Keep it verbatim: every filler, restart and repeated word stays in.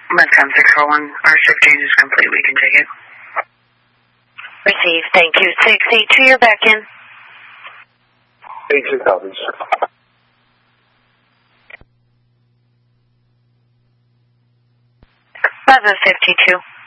Medcom six four one, our shift change is complete. We can take it. Receive. Thank you. six eight two, you're back in. eight two copies. Bravo fifty-two.